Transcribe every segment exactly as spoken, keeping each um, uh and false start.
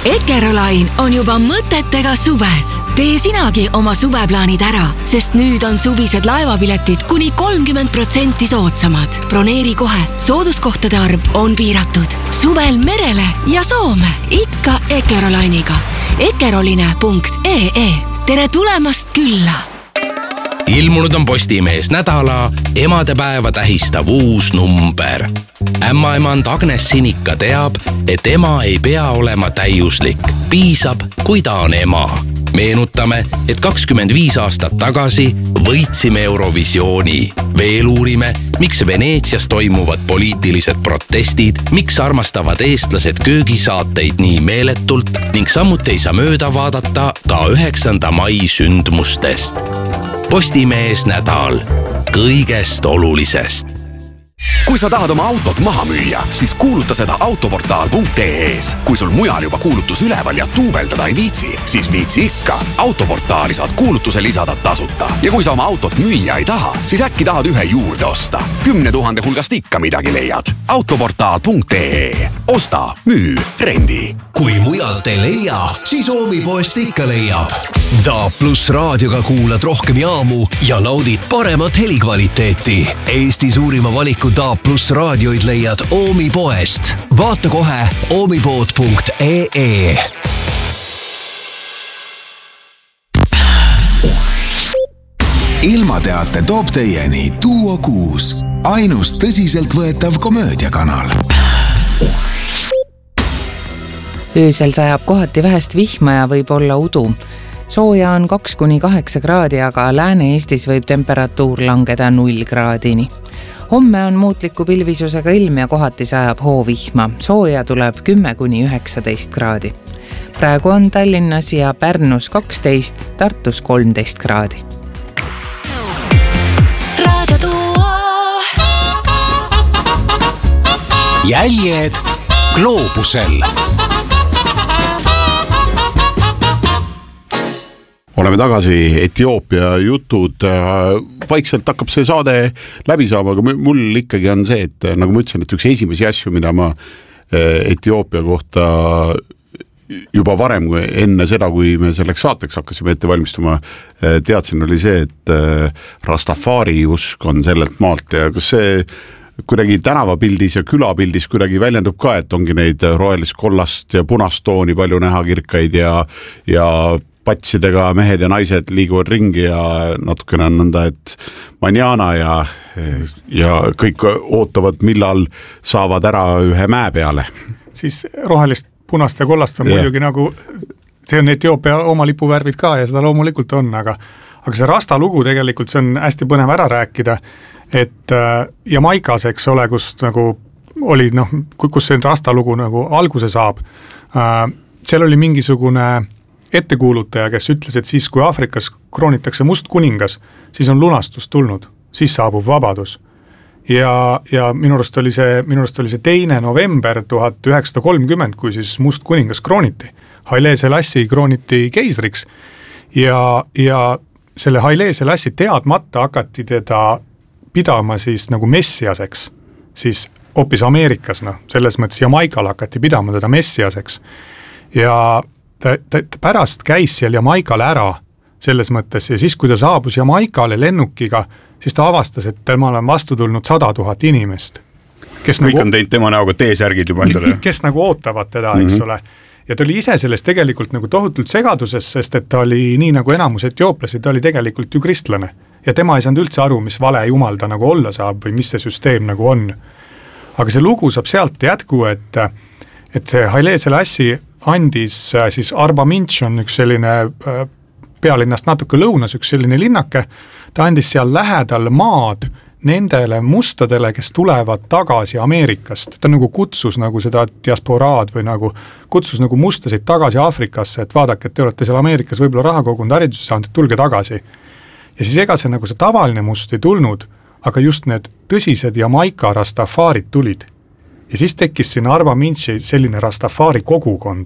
Ekerolain on juba mõtetega suves. Tee sinagi oma suveplaanid ära, sest nüüd on suvised laevapiletid kuni kolmkümmend protsenti soodsamad. Broneeri kohe, sooduskohtade arv on piiratud. Suvel merele ja Soome, ikka Ekerolainiga. ekeroline punkt ee. Tere tulemast külla! Ilmunud on Postimees nädala emadepäeva tähistav uus number. Ämmaemand Agnes Sinika teab, et ema ei pea olema täiuslik. Piisab, kui ta on ema. Meenutame, et kakskümmend viis aastat tagasi võitsime Eurovisiooni. Veel uurime, miks Veneetsias toimuvad poliitilised protestid, miks armastavad eestlased köögisaateid nii meeletult ning samuti ei saa mööda vaadata ka üheksanda mai sündmustest. Postimees nädal kõigest olulisest. Kui sa tahad oma autot maha müüa, siis kuuluta seda autoportaal punkt ee-s. Kui sul mujal juba kuulutus üleval ja tuubeldada ei viitsi, siis viitsi ikka. Autoportaali saad kuulutuse lisada tasuta. Ja kui sa oma autot müüa ei taha, siis äkki tahad ühe juurde osta. Kümne tuhande hulgast ikka midagi leiad. autoportaal punkt ee. Osta, müü, rendi. Kui mujalt ei leia, siis Oomipoest ikka leiab. Da Plus raadioga kuulad rohkem jaamu ja naudid paremat helikvaliteeti. Eesti suurima valiku Da Plus raadioid leiad Oomipoest. Vaata kohe oomipood punkt ee. Ilmateate toob teieni Duo kuus, ainus tõsiselt võetav komöödiakanal. Öösel sajab kohati vähest vihma ja võib olla udu. Sooja on kaks kuni kaheksa kraadi, aga Lääne-Eestis võib temperatuur langeda null kraadini. Homme on muutliku pilvisusega ilm ja kohati sajab hoovihma. Sooja tuleb kümme kuni üheksateist kraadi. Praegu on Tallinnas ja Pärnus kaksteist, Tartus kolmteist kraadi. Jäljed gloobusel. Oleme tagasi, Etioopia jutud, vaikselt hakkab see saade läbi saama, aga mul ikkagi on see, et nagu ma ütlesin, et üks esimesi asju, mida ma Etioopia kohta juba varem enne seda, kui me selleks saateks hakkasime ette valmistuma, teadsin, oli see, et Rastafari usk on sellelt maalt ja kas see kuidagi tänavapildis ja külapildis kuidagi väljendub ka, et ongi neid rohelist, kollast ja punast tooni palju näha kirkaid ja, ja patsidega mehed ja naised liiguvad ringi ja natukene on nõnda, et manjana ja, ja kõik ootavad, millal saavad ära ühe mäe peale. Siis rohelist, punast ja kollast on yeah. muidugi nagu, see on Etioopia oma lipuvärvid ka ja seda loomulikult on, aga, aga see Rasta lugu tegelikult, see on hästi põnev ära rääkida, et äh, Jamaikas, eks ole, kus nagu oli, noh, kus see Rasta lugu nagu alguse saab, äh, seal oli mingisugune ettekuulutaja, kes ütles, et siis kui Aafrikas kroonitakse must kuningas, siis on lunastus tulnud, siis saabub vabadus. Ja, ja minu arust oli see, minu arust oli see teine november tuhat üheksasada kolmkümmend, kui siis must kuningas krooniti. Haile Selassie krooniti keisriks ja, ja selle Haile Selassie teadmata hakati teda pidama siis nagu messiaseks, siis hoopis Ameerikas, noh, selles mõttes Jamaikal hakati pidama teda messiaseks ja Ta, ta, ta pärast käis seal Jamaikale ära selles mõttes ja siis, kui ta saabus Jamaikale lennukiga, siis ta avastas, et temal on vastu tulnud sada tuhat inimest. Kes kõik nagu, on teinud tema näoga T-särgid juba endale. Kes nagu ootavad teda, eks mm-hmm. ole. Ja ta oli ise sellest tegelikult nagu tohutult segaduses, sest et ta oli nii nagu enamus etiooplasi, ta oli tegelikult ju kristlane. Ja tema ei saanud üldse aru, mis vale jumal ta nagu olla saab või mis see süsteem nagu on. Aga see lugu saab sealt jätku, et, et see Haile Selassie andis siis Arba Minch on üks selline pealinnast natuke lõunas, üks selline linnake, ta andis seal lähedal maad nendele mustadele, kes tulevad tagasi Ameerikast. Ta nagu kutsus nagu seda diasporaad või nagu kutsus nagu mustasid tagasi Aafrikasse, et vaadake, et te olete seal Ameerikas võib-olla raha kogunud hariduse saanud, et tulge tagasi. Ja siis ega see nagu see tavaline must ei tulnud, aga just need tõsised Jamaika Rastafarid tulid. Ja siis tekkis siin Arba Minchi selline Rastafari kogukond,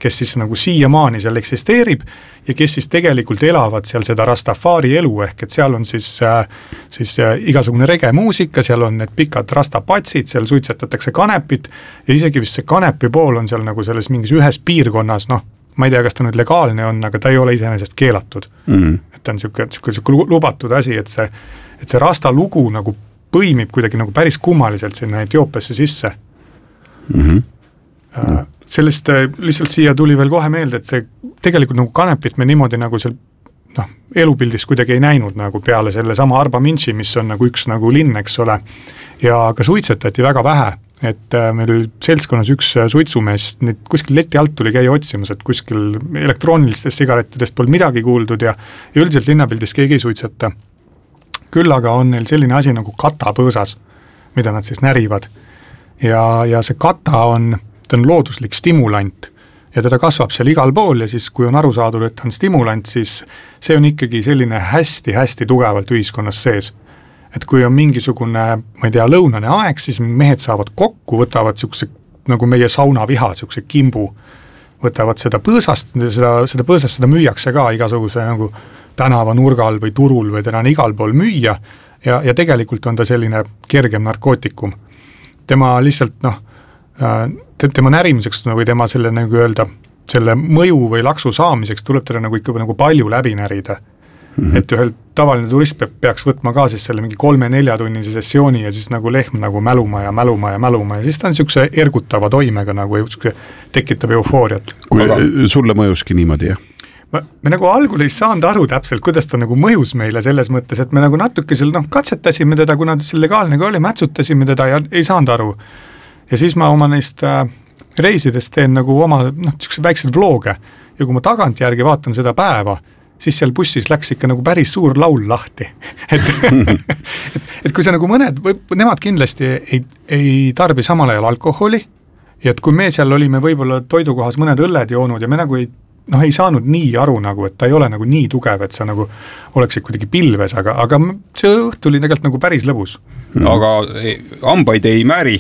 kes siis nagu siiamaani seal eksisteerib ja kes siis tegelikult elavad seal seda Rastafari elu, ehk et seal on siis, siis igasugune regemuusika, seal on need pikad rastapatsid, seal suitsetatakse kanepit ja isegi vist see kanepi pool on seal nagu selles mingis ühes piirkonnas, noh, ma ei tea, kas ta nüüd legaalne on, aga ta ei ole iseenesest keelatud. Mm. Et ta on siuke, siuke, siuke lubatud asi, et see, et see rasta lugu nagu põimib kuidagi nagu päris kummaliselt sinna Etioopiasse sisse. Mm-hmm. Mm. Sellest lihtsalt siia tuli veel kohe meelde, et see tegelikult nagu kanepit me niimoodi nagu seal noh, elupildis kuidagi ei näinud nagu peale selle sama Arba Minchi, mis on nagu üks nagu linn, eks ole, ja ka suitsetati väga vähe, et meil oli seltskonnas üks suitsumees, nüüd kuskil leti alt tuli käia otsimas, et kuskil elektroonilistest sigarettidest polnud midagi kuuldud ja, ja üldiselt linnapildis keegi ei suitseta. Küll aga on neil selline asi nagu katapõõsas, mida nad siis närivad ja, ja see kata on, ta on looduslik stimulant ja teda kasvab seal igal pool ja siis kui on aru saadud, et on stimulant, siis see on ikkagi selline hästi-hästi tugevalt ühiskonnas sees. Et kui on mingisugune, ma ei tea, lõunane aeg, siis mehed saavad kokku, võtavad siukse, nagu meie saunaviha, siukse kimbu, võtavad seda põõsast, seda, seda põõsast seda müüakse ka igasuguse nagu tänava nurgal või turul või teda on igal pool müüa ja, ja tegelikult on ta selline kergem narkootikum. Tema lihtsalt, noh, tema närimiseks või tema selle nagu öelda, selle mõju või laksu saamiseks tuleb teda nagu ikka nagu palju läbi närida. Mm-hmm. Et ühel tavaline turist peaks võtma ka siis selle mingi kolme-nelja tunnise sessiooni ja siis nagu lehm nagu mäluma ja mäluma ja mäluma ja siis ta on siukse ergutava toimega nagu tekitab eufooriat. Kui Aga... sulle mõjuski niimoodi, jah? Me, me nagu algul ei saanud aru täpselt, kuidas ta nagu mõjus meile selles mõttes, et me nagu natuke seal noh, katsetasime teda, kuna ta seal legaalne ka oli, mätsutasime teda ja ei saanud aru. Ja siis ma oma neist äh, reisidest teen nagu oma noh, väiksed vlooge ja kui ma tagant järgi vaatan seda päeva, siis seal bussis läks ikka nagu päris suur laul lahti. et, et, et kui see nagu mõned, või nemad kindlasti ei, ei tarbi samal ajal alkoholi ja et kui me seal olime võib-olla toidukohas mõned õlled joonud ja me nagu ei, noh, ei saanud nii aru nagu, et ta ei ole nagu nii tugev, et sa nagu oleksid kuidagi pilves, aga, aga see õht oli tegelikult nagu päris lõbus. Aga hambaid ei määri,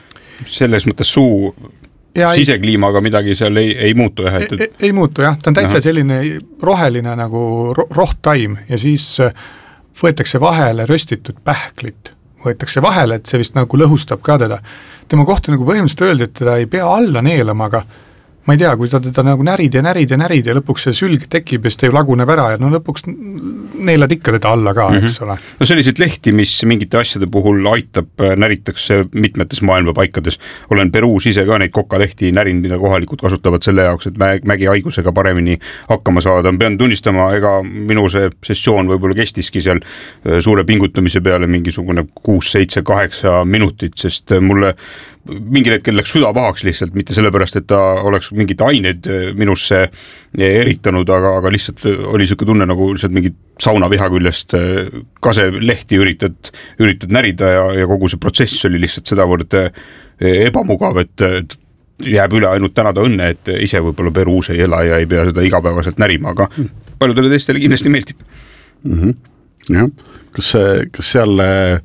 selles mõttes suu ja sisekliimaga midagi seal ei, ei muutu jah, et... ei, ei muutu jah, ta on täitsa Aha. selline roheline nagu rohttaim ja siis võetakse vahele röstitud pähklit, võetakse vahele, et see vist nagu lõhustab ka teda. Tema kohta nagu põhimõtteliselt öeldi, et teda ei pea alla neelama, aga ma ei tea, kui ta teda nagu närid ja närid ja närid ja lõpuks see sülg tekib ja siis ta ju laguneb ära ja no lõpuks neelad ikka teda alla ka, mm-hmm. eks ole. No selliseid lehti, mis mingite asjade puhul aitab, näritakse mitmetes maailma paikades. Olen Peruus ise ka neid kokalehti närinud, mida kohalikud kasutavad selle jaoks, et mägi haigusega paremini hakkama saada. Pean tunnistama, ega minu see sessioon võib-olla kestiski seal suure pingutamise peale mingisugune kuus, seitse, kaheksa minutit, sest mulle mingil hetkel läks süda pahaks lihtsalt, mitte sellepärast, et ta oleks mingid aineid minusse eritanud, aga, aga lihtsalt oli siuke tunne nagu lihtsalt mingi saunaviha küljest kase lehti üritad, üritad närida ja, ja kogu see protsess oli lihtsalt sedavõrd ebamugav, et jääb üle ainult tänada õnne, et ise võib-olla Peruus ei ela ja ei pea seda igapäevaselt närima, aga paljudele teistele kindlasti meeldib. Mm-hmm. jah, kas, kas seal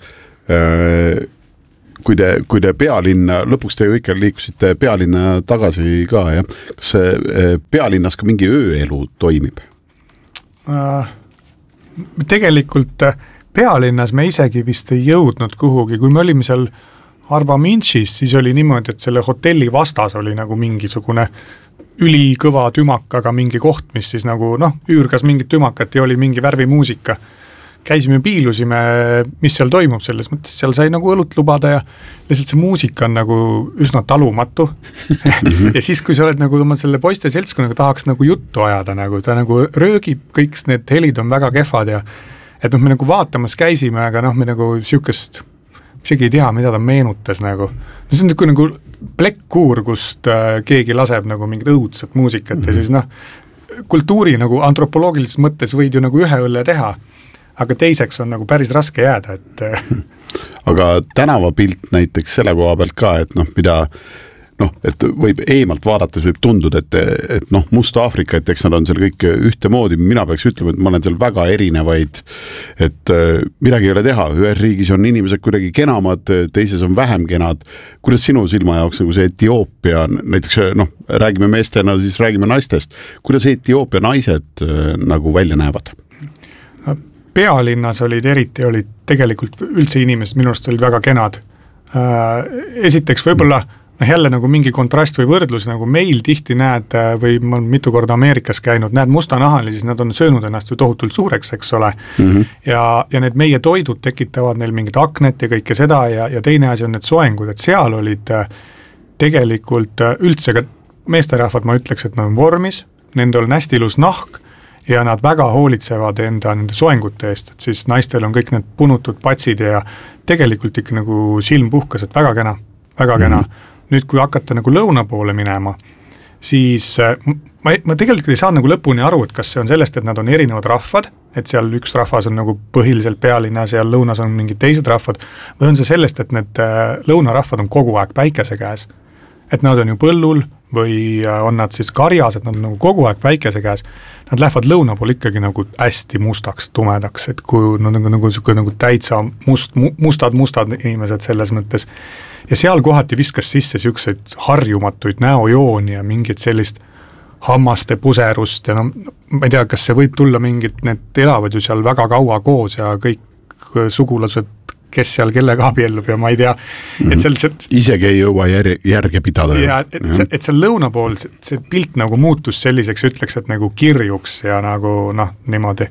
äh, kui te, kui te pealinna, lõpuks te ju ikka liikusite pealinna tagasi ka, jah? Kas see pealinnas ka mingi ööelu toimib? Äh, tegelikult pealinnas me isegi vist ei jõudnud kuhugi, kui me olime seal Arba Minchis, siis oli niimoodi, et selle hotelli vastas oli nagu mingisugune ülikõva tümakaga mingi koht, mis siis nagu noh, üürgas mingit tümakat ja oli mingi värvimuusika. Käisime, piilusime, mis seal toimub selles mõttes, seal sai nagu õlut lubada ja lihtsalt see muusika on nagu üsna talumatu. ja siis, kui sa oled nagu oma selle poiste seltskonnaga tahaks nagu juttu ajada, nagu ta nagu röögib, kõik need helid on väga kehvad ja et noh, me nagu vaatamas käisime, aga noh, me nagu siukest, isegi ei tea, mida ta meenutas nagu. No see on nagu, nagu plekkuur, kust äh, keegi laseb nagu mingit õudset muusikat mm-hmm. ja siis noh, kultuuri nagu antropoloogilises mõttes võid ju nagu ühe õlle teha, aga teiseks on nagu päris raske jääda, et aga tänavapilt näiteks selle koha pealt ka, et noh, mida noh, et võib eemalt vaadates võib tunduda, et, et noh, Must-Aafrika, et eks nad on seal kõik ühtemoodi, mina peaks ütlema, et ma olen seal väga erinevaid, et midagi ei ole teha, ühes riigis on inimesed kuidagi kenamad, teises on vähem kenad. Kuidas sinu silma jaoks nagu see Etioopia, näiteks noh, räägime meestena, siis räägime naistest, kuidas Etioopia naised nagu välja näevad? Pealinnas olid eriti, olid tegelikult üldse inimesed, minu arust olid väga kenad. Esiteks võib-olla noh, jälle nagu mingi kontrast või võrdlus, nagu meil tihti näed, või ma olen mitu korda Ameerikas käinud, näed mustanahali, siis nad on söönud ennast ju tohutult suureks, eks ole. Mm-hmm. Ja, ja need meie toidud tekitavad neil mingit aknet ja kõike seda ja, ja teine asi on need soengud, et seal olid tegelikult üldse ka meesterahvad, ma ütleks, et nad on vormis, nendel on hästi ilus nahk, ja nad väga hoolitsevad enda nende soengute eest, et siis naistel on kõik need punutud patsid ja tegelikult ikka nagu silm puhkas, et väga kena, väga kena. Mm-hmm. Nüüd, kui hakata nagu lõuna poole minema, siis ma, ma tegelikult ei saa nagu lõpuni aru, et kas see on sellest, et nad on erinevad rahvad, et seal üks rahvas on nagu põhiliselt pealinnas ja lõunas on mingid teised rahvad, või on see sellest, et need lõunarahvad on kogu aeg päikese käes. Et nad on ju põllul või on nad siis karjas, et nad on nagu kogu aeg päikese käes. Nad lähevad lõuna pool ikkagi nagu hästi mustaks, tumedaks, et kui nad on nagu, nagu, nagu täitsa must, mustad, mustad inimesed selles mõttes. Ja seal kohati viskas sisse siukseid harjumatuid näojooni ja mingit sellist hammaste puserust ja no ma ei tea, kas see võib tulla mingid, need elavad ju seal väga kaua koos ja kõik sugulased, kes seal kellega abiellub ja ma ei tea, et seal see... Isegi ei jõua järge, järge pidada. Ja, et, see, et seal lõuna pool see, see pilt nagu muutus selliseks, ütleks, et nagu kirjuks ja nagu noh, niimoodi.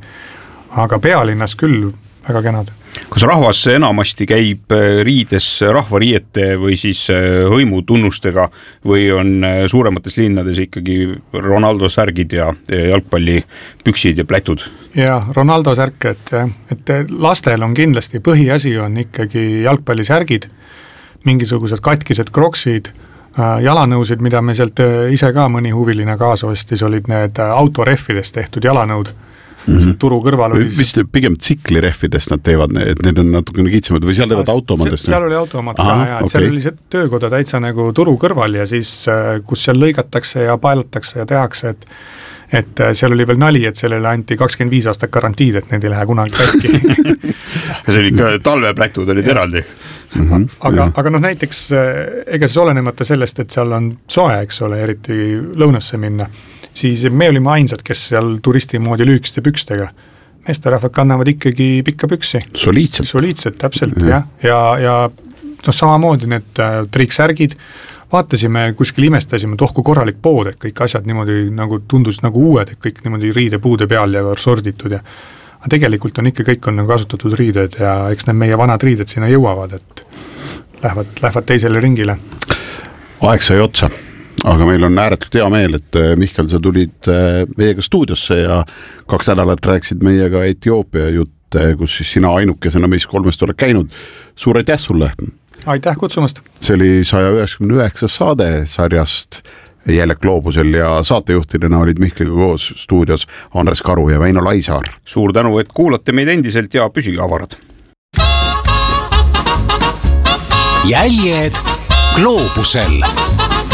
Aga pealinnas küll väga kenad. Kas rahvas enamasti käib riides rahvariiete või siis hõimu tunnustega või on suuremates linnades ikkagi Ronaldo särgid ja jalgpalli püksid ja plätud? Ja Ronaldo särk, et, et lastel on kindlasti põhiasi on ikkagi jalgpallisärgid, mingisugused katkised kroksid, jalanõusid, mida me sealt ise ka mõni huviline kaasa ostis, olid need autoreffidest tehtud jalanõud. Mm-hmm. Turu kõrval oli vist pigem tsiklirehvidest nad teevad, et need on natukene kitsamad või seal teevad automadest? Seal oli automat ka ja okay. Seal oli see töökoda täitsa nagu turu kõrval ja siis kus seal lõigatakse ja paelatakse ja tehakse, et et seal oli veel nali, et sellele anti kakskümmend viis aastat garantiid, et need ei lähe kunagi katki. See oli ikka talveplätud olid eraldi. Mm-hmm. Aga, aga noh näiteks ega siis olenemata sellest, et seal on soe, eks ole, eriti lõunasse minna, siis me olime ainsad, kes seal turisti moodi lüükste pükstega. Meesterahvad kannavad ikkagi pikka püksi. Soliidselt. Soliidselt, täpselt, mm-hmm. jah. Ja, ja no, samamoodi need äh, triiksärgid, vaatasime, kuskil imestasime, et ohku korralik pood, et kõik asjad niimoodi nagu tundus nagu uued, et kõik niimoodi riidepuude peal ja sorditud. Ja, aga tegelikult on ikka kõik on nagu kasutatud riided ja eks need meie vanad riided sinna jõuavad, et lähevad, lähevad teisele ringile. Aeg sai otsa. Aga meil on ääretult hea meel, et Mihkel, sa tulid meiega stuudiosse ja kaks nädalat rääksid meiega Etioopia jutte, kus siis sina ainukesena meist kolmest oled käinud. Suur aitäh sulle! Aitäh kutsumast! See oli saja üheksakümne üheksas saade sarjast Jäljak Gloobusel ja saatejuhtidena olid Mihkliga koos stuudios Andres Karu ja Väino Laisaar. Suur tänu, et kuulate meid endiselt ja püsige avarad! Jäljed Gloobusel.